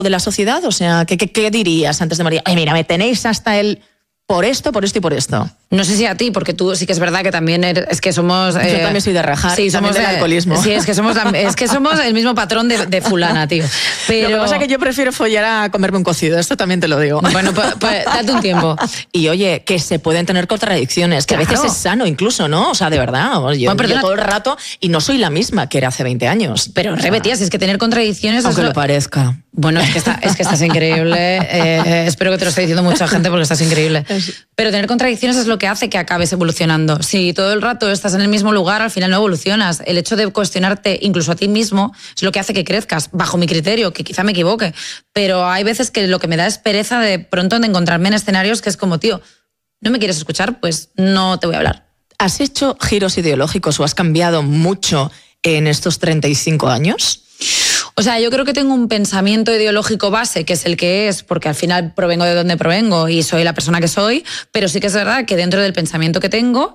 de la sociedad? O sea, ¿qué dirías antes de morir? Ay, mira, me tenéis hasta el... por esto y por esto. No sé si a ti, porque tú sí que es verdad que también es que somos... Yo también soy de rajar, sí, somos del alcoholismo. Sí, es que somos el mismo patrón de fulana, tío. Pero... Lo que pasa es que yo prefiero follar a comerme un cocido, esto también te lo digo. Bueno, pues date un tiempo. Y oye, que se pueden tener contradicciones, que claro. A veces es sano incluso, ¿no? O sea, de verdad, yo todo el rato y no soy la misma que era hace 20 años. Pero repetías, es que tener contradicciones... Aunque lo parezca. Bueno, es que estás increíble. Espero que te lo esté diciendo mucha gente porque estás increíble. Pero tener contradicciones es lo que hace que acabes evolucionando. Si todo el rato estás en el mismo lugar, al final no evolucionas. El hecho de cuestionarte incluso a ti mismo es lo que hace que crezcas, bajo mi criterio, que quizá me equivoque. Pero hay veces que lo que me da es pereza de pronto de encontrarme en escenarios que es como, tío, ¿no me quieres escuchar? Pues no te voy a hablar. ¿Has hecho giros ideológicos o has cambiado mucho en estos 35 años? O sea, yo creo que tengo un pensamiento ideológico base, que es el que es, porque al final provengo de donde provengo y soy la persona que soy, pero sí que es verdad que dentro del pensamiento que tengo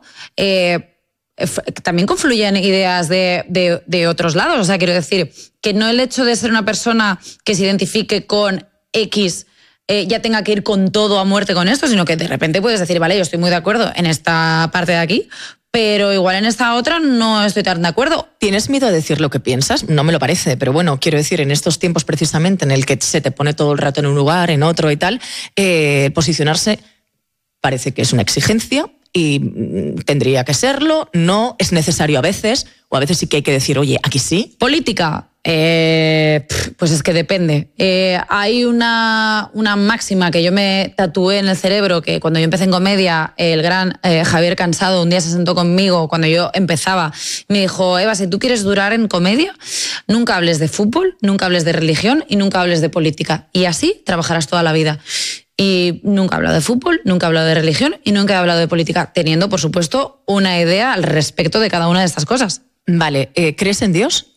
también confluyen ideas de otros lados. O sea, quiero decir que no el hecho de ser una persona que se identifique con X ya tenga que ir con todo a muerte con esto, sino que de repente puedes decir, vale, yo estoy muy de acuerdo en esta parte de aquí, pero igual en esta otra no estoy tan de acuerdo. ¿Tienes miedo a decir lo que piensas? No me lo parece, pero bueno, quiero decir, en estos tiempos precisamente en el que se te pone todo el rato en un lugar, en otro y tal, posicionarse parece que es una exigencia y tendría que serlo, no es necesario a veces, o a veces sí que hay que decir, oye, aquí sí. Política. Pues es que depende. Hay una máxima que yo me tatué en el cerebro, que cuando yo empecé en comedia, el gran Javier Cansado un día se sentó conmigo cuando yo empezaba, me dijo, Eva, si tú quieres durar en comedia, nunca hables de fútbol, nunca hables de religión y nunca hables de política. Y así trabajarás toda la vida. Y nunca he hablado de fútbol, nunca he hablado de religión y nunca he hablado de política, teniendo, por supuesto, una idea al respecto de cada una de estas cosas. Vale, ¿crees en Dios?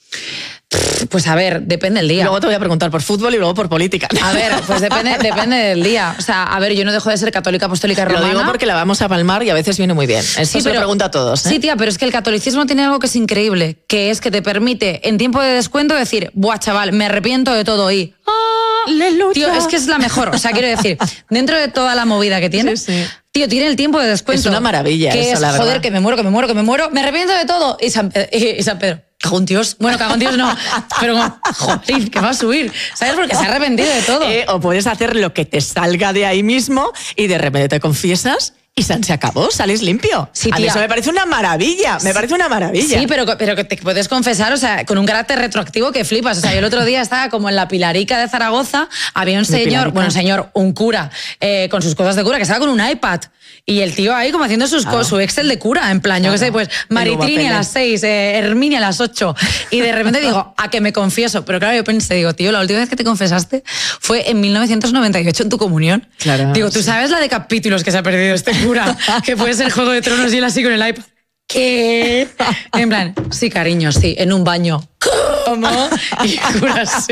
Pues a ver, depende del día. Luego te voy a preguntar por fútbol y luego por política. A ver, pues depende del día. O sea, a ver, yo no dejo de ser católica, apostólica y romana. Lo digo porque la vamos a palmar y a veces viene muy bien. Esto se lo pregunto a todos. Sí, tía, pero es que el catolicismo tiene algo que es increíble, que es que te permite, en tiempo de descuento, decir, buah, chaval, me arrepiento de todo y... ¡Aleluya! Tío, es que es la mejor. O sea, quiero decir, dentro de toda la movida que tiene... Sí. Tío, tiene el tiempo de descuento. Es una maravilla que eso, es, la verdad. joder, que me muero, me arrepiento de todo. Y San Pedro, cago en Dios. Bueno, cago en Dios no, pero como, joder, que va a subir. ¿Sabes? Porque se ha arrepentido de todo. O puedes hacer lo que te salga de ahí mismo y de repente te confiesas y se acabó, sales limpio. Sí, a mí eso me parece una maravilla, me parece una maravilla. Sí, pero que te puedes confesar, o sea, con un carácter retroactivo que flipas. O sea, yo el otro día estaba como en la Pilarica de Zaragoza, había un señor, un cura, con sus cosas de cura, que estaba con un iPad. Y el tío ahí como haciendo su Excel de cura, en plan, yo qué sé, pues Maritrini a las 6, Herminia a las 8. Y de repente digo, ¿a que me confieso? Pero claro, yo pensé, digo, tío, la última vez que te confesaste fue en 1998 en tu comunión. Claro. Digo, ¿tú sabes la de capítulos que se ha perdido este cura? Que puede ser Juego de Tronos y él así con el iPad. ¿Qué? En plan, sí, cariño, sí, en un baño. ¿Cómo? Y cura así.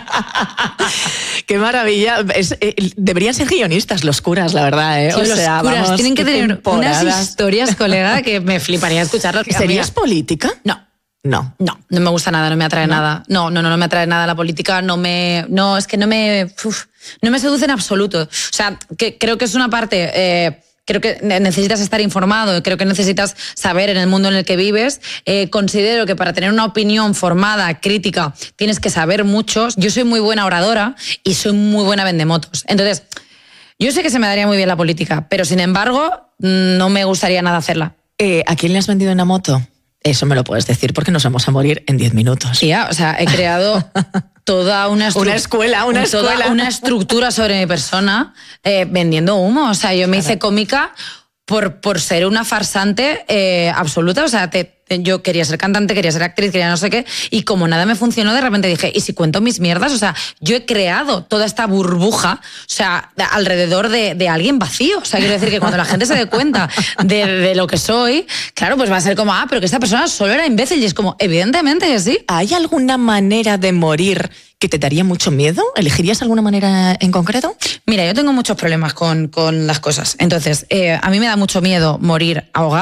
Qué maravilla. Deberían ser guionistas los curas, la verdad. Tío, los curas tienen que tener unas historias, colega, que me fliparía escucharlas. ¿Serías política? No. No me gusta nada, no me atrae nada. No me atrae nada la política, no me seduce en absoluto. O sea, que creo que es una parte... Creo que necesitas estar informado, creo que necesitas saber en el mundo en el que vives. Considero que para tener una opinión formada, crítica, tienes que saber mucho. Yo soy muy buena oradora y soy muy buena vendemotos. Entonces, yo sé que se me daría muy bien la política, pero sin embargo, no me gustaría nada hacerla. ¿A quién le has vendido una moto? Eso me lo puedes decir porque nos vamos a morir en 10 minutos. Tía, o sea, he creado toda una escuela. Una estructura sobre mi persona vendiendo humo. O sea, yo me hice cómica por ser una farsante absoluta. O sea, yo quería ser cantante, quería ser actriz, quería no sé qué, y como nada me funcionó, de repente dije, ¿y si cuento mis mierdas? O sea, yo he creado toda esta burbuja, o sea, alrededor de alguien vacío. O sea, quiero decir que cuando la gente se dé cuenta de lo que soy, claro, pues va a ser como, pero que esta persona solo era imbécil, y es como, evidentemente que sí. ¿Hay alguna manera de morir que te daría mucho miedo? ¿Elegirías alguna manera en concreto? Mira, yo tengo muchos problemas con las cosas. Entonces, a mí me da mucho miedo morir ahogada.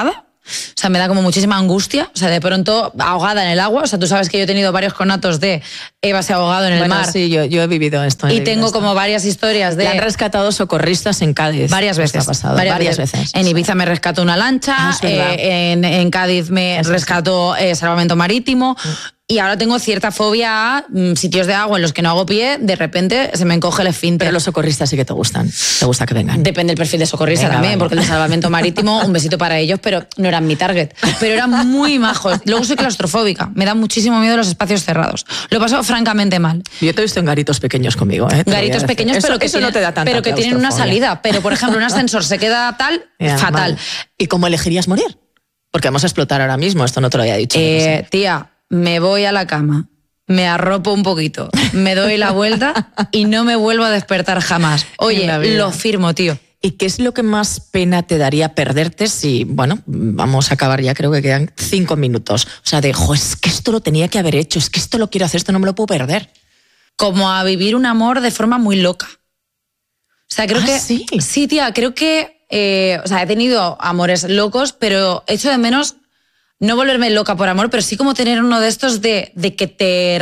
O sea, me da como muchísima angustia. O sea, de pronto ahogada en el agua. O sea, tú sabes que yo he tenido varios conatos de Eva se ha ahogado en el mar. Sí, yo he vivido esto. Y tengo como varias historias de... Le han rescatado socorristas en Cádiz. Varias veces. Varias veces. En Ibiza me rescató una lancha, en Cádiz me rescató Salvamento Marítimo. Y ahora tengo cierta fobia a sitios de agua en los que no hago pie, de repente se me encoge el esfínter. Pero los socorristas sí que te gustan. Te gusta que vengan. Depende del perfil de socorrista también, porque el de Salvamento Marítimo, un besito para ellos, pero no eran mi target. Pero eran muy majos. Luego soy claustrofóbica. Me da muchísimo miedo los espacios cerrados. Lo paso francamente mal. Yo te he visto en garitos pequeños conmigo. Garitos pequeños, eso, pero que eso no te da tanta pero que tienen una salida. Pero, por ejemplo, un ascensor se queda fatal. Mal. ¿Y cómo elegirías morir? Porque vamos a explotar ahora mismo. Esto no te lo había dicho. Tía, me voy a la cama. Me arropo un poquito, me doy la vuelta y no me vuelvo a despertar jamás. Oye, lo firmo, tío. ¿Y qué es lo que más pena te daría perderte si, bueno, vamos a acabar ya, creo que quedan 5 minutos? O sea, es que esto lo tenía que haber hecho, es que esto lo quiero hacer, esto no me lo puedo perder. Como a vivir un amor de forma muy loca. O sea, creo que... ¿Sí? Sí, tía, creo que... o sea, he tenido amores locos, pero echo de menos... No volverme loca por amor, pero sí como tener uno de estos de que te...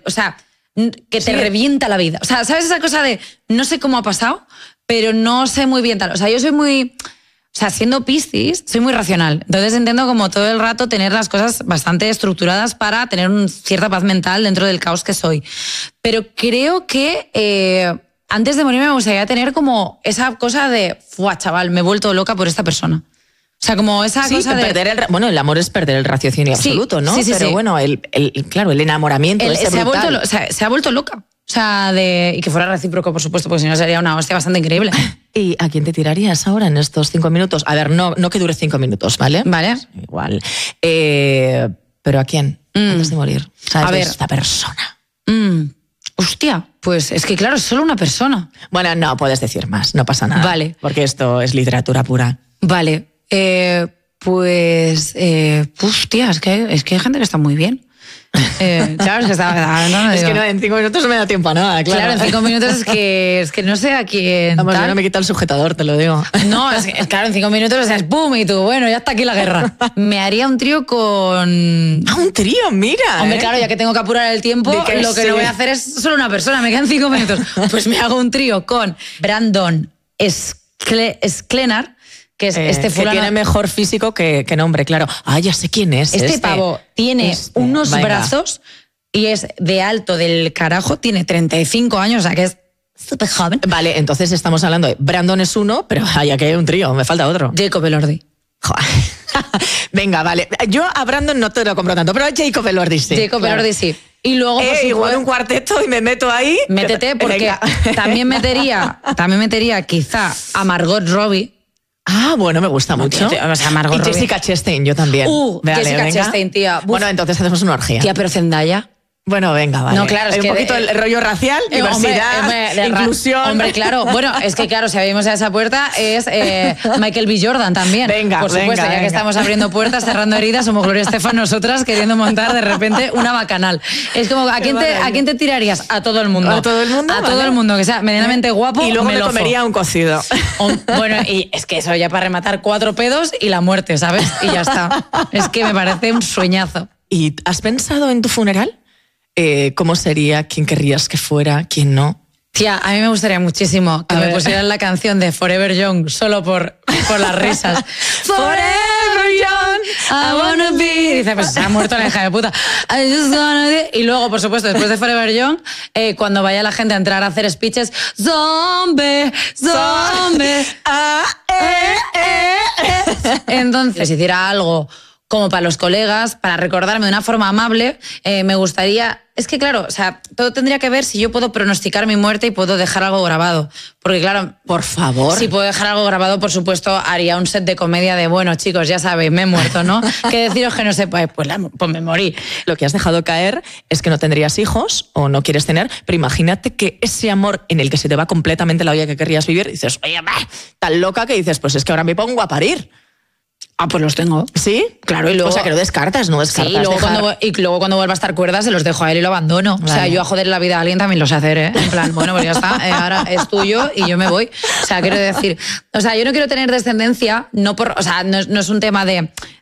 te revienta la vida. O sea, ¿sabes esa cosa de no sé cómo ha pasado, pero no sé muy bien tal? O sea, yo soy muy... O sea, siendo Piscis, soy muy racional. Entonces intento como todo el rato tener las cosas bastante estructuradas para tener cierta paz mental dentro del caos que soy. Pero creo que antes de morirme me gustaría tener como esa cosa de... ¡Fua, chaval! Me he vuelto loca por esta persona. O sea, como esa cosa de... Bueno, el amor es perder el raciocinio absoluto, ¿no? Sí, pero bueno, claro, el enamoramiento se ha vuelto loca. O sea, y que fuera recíproco, por supuesto, porque si no sería una hostia bastante increíble. ¿Y a quién te tirarías ahora en estos 5 minutos? A ver, no que dure 5 minutos, ¿vale? Vale. Igual. ¿Pero a quién? Antes de morir. ¿Sabes? A ver. Esta persona. Hostia, pues es que claro, es solo una persona. Bueno, no puedes decir más, no pasa nada. Vale. Porque esto es literatura pura. Vale. Hostia, es que hay gente que está muy bien. Claro, es que es que no, en 5 minutos no me da tiempo a nada, claro. Claro, en 5 minutos es que no sé a quién. Vamos, yo no me quita el sujetador, te lo digo. No, claro, en 5 minutos es ¡pum! Y tú, bueno, ya está aquí la guerra. Me haría un trío con... Un trío, mira. Hombre, claro, ya que tengo que apurar el tiempo, lo que no voy a hacer es solo una persona, me quedan 5 minutos. Pues me hago un trío con Brandon Sklenar, que es este fulano... Que tiene mejor físico que nombre, claro. Ah, ya sé quién es. Este pavo tiene unos brazos y es de alto del carajo, tiene 35 años, o sea que es súper joven. Vale, entonces estamos hablando de Brandon es uno, pero ya que hay un trío, me falta otro. Jacob Elordi. Venga, vale. Yo a Brandon no te lo compro tanto, pero a Jacob Elordi sí. Jacob Elordi sí. Y luego, igual un cuarteto y me meto ahí. Métete, porque también metería quizá a Margot Robbie. Ah, bueno, me gusta mucho. O sea, Margot Robbie. Jessica Chastain, yo también. Jessica Chastain, tía. Bueno, entonces hacemos una orgía. Tía, pero Zendaya. Bueno, venga, vale. No, claro, es que un poquito el rollo racial, diversidad, inclusión. Hombre, claro. Bueno, es que claro, si abrimos a esa puerta es Michael B. Jordan también. Venga, por supuesto, ya que estamos abriendo puertas, cerrando heridas, somos Gloria Estefan nosotras queriendo montar de repente una bacanal. Es como, ¿a quién te tirarías? A todo el mundo. ¿A todo el mundo? A todo el mundo, que sea medianamente guapo. Y luego me comería un cocido. Bueno, y es que eso ya para rematar 4 pedos y la muerte, ¿sabes? Y ya está. Es que me parece un sueñazo. ¿Y has pensado en tu funeral? ¿Cómo sería? ¿Quién querrías que fuera? ¿Quién no? Tía, a mí me gustaría muchísimo que me pusieran la canción de Forever Young solo por las risas. Forever Young, I wanna be. Dice, pues se ha muerto la hija de puta. I just wanna be. Y luego, por supuesto, después de Forever Young, cuando vaya la gente a entrar a hacer speeches, zombie, zombie. Entonces, si hiciera algo como para los colegas, para recordarme de una forma amable, me gustaría... Es que claro, o sea, todo tendría que ver si yo puedo pronosticar mi muerte y puedo dejar algo grabado. Porque claro, por favor. Si puedo dejar algo grabado, por supuesto, haría un set de comedia de, bueno, chicos, ya sabéis, me he muerto, ¿no? Que deciros que no sepáis, pues me morí. Lo que has dejado caer es que no tendrías hijos o no quieres tener, pero imagínate que ese amor en el que se te va completamente la olla que querrías vivir, dices, oye, tan loca que dices, pues es que ahora me pongo a parir. Ah, pues los tengo. ¿Sí? Claro, y luego... O sea, que no descartas, no descartas. Sí, y luego cuando vuelva a estar cuerda se los dejo a él y lo abandono. Vale. O sea, yo a joder la vida a alguien también lo sé hacer, ¿eh? En plan, bueno, pues ya está, ahora es tuyo y yo me voy. O sea, quiero decir... O sea, yo no quiero tener descendencia, no es un tema de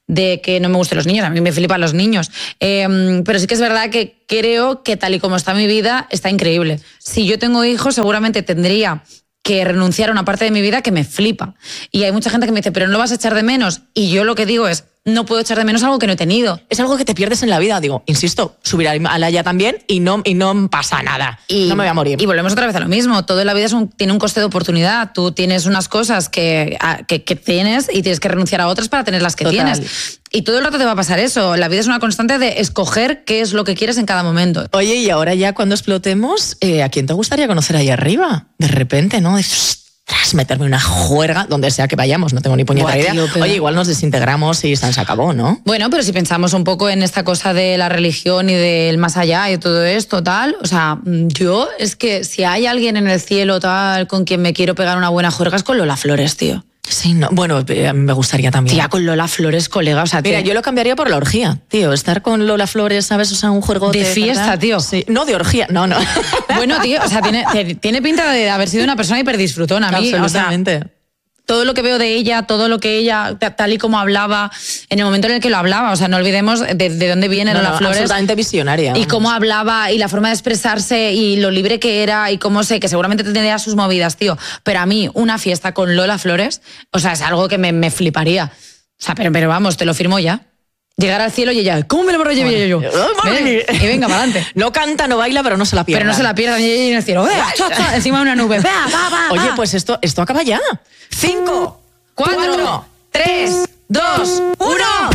de que no me gusten los niños, a mí me flipan los niños. Pero sí que es verdad que creo que tal y como está mi vida, está increíble. Si yo tengo hijos, seguramente tendría que renunciar a una parte de mi vida que me flipa. Y hay mucha gente que me dice, pero no lo vas a echar de menos. Y yo lo que digo es, no puedo echar de menos algo que no he tenido. Es algo que te pierdes en la vida, digo, insisto, subir a la ya también y no pasa nada. No me voy a morir. Y volvemos otra vez a lo mismo. Todo en la vida tiene un coste de oportunidad. Tú tienes unas cosas que tienes y tienes que renunciar a otras para tener las que tienes. Y todo el rato te va a pasar eso. La vida es una constante de escoger qué es lo que quieres en cada momento. Oye, y ahora ya cuando explotemos, ¿a quién te gustaría conocer ahí arriba? De repente, ¿no? Tras meterme una juerga donde sea que vayamos, no tengo ni puñetera idea. Tío, pero... Oye, igual nos desintegramos y se acabó, ¿no? Bueno, pero si pensamos un poco en esta cosa de la religión y del más allá y todo esto, tal, o sea, yo es que si hay alguien en el cielo, tal, con quien me quiero pegar una buena juerga es con Lola Flores, tío. Sí, no, bueno, me gustaría también. Tía, con Lola Flores, colega, o sea... Mira, yo lo cambiaría por la orgía, tío, estar con Lola Flores, ¿sabes? O sea, un juego de fiesta, ¿verdad? Tío. Sí. No, de orgía, no. Bueno, tío, o sea, tiene pinta de haber sido una persona hiperdisfrutona a mí. Absolutamente. O sea, todo lo que veo de ella, todo lo que ella, tal y como hablaba, en el momento en el que lo hablaba, o sea, no olvidemos de dónde viene Lola Flores. Absolutamente visionaria. Y cómo hablaba, y la forma de expresarse, y lo libre que era, y cómo sé, que seguramente tendría sus movidas, tío. Pero a mí, una fiesta con Lola Flores, o sea, es algo que me fliparía. O sea, pero vamos, te lo firmo ya. Llegar al cielo y ella, ¿cómo me lo llevé yo? Y venga, para adelante. No canta, no baila, pero no se la pierda. Pero no se la pierda, y en el cielo, encima de una nube. Oye, pues esto acaba ya. 5, 4, 3, 2, 1...